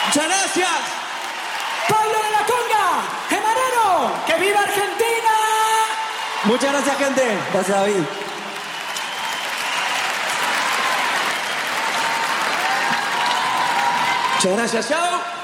Muchas gracias. Pablo de la Conga, Gemarero, ¡que viva Argentina! Muchas gracias, gente. Gracias, David. Muchas gracias, chao.